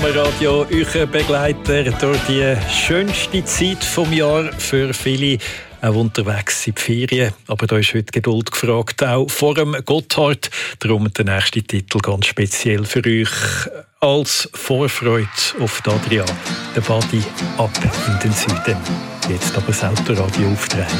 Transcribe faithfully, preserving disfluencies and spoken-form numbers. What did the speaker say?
Radio, euer Begleiter durch die schönste Zeit vom Jahr für viele. Auch unterwegs in die Ferien. Aber da ist heute Geduld gefragt, auch vor dem Gotthard. Darum der nächste Titel ganz speziell für euch als Vorfreude auf die Adria. Der Badi ab in den Süden. Jetzt aber das Autoradio aufdrehen.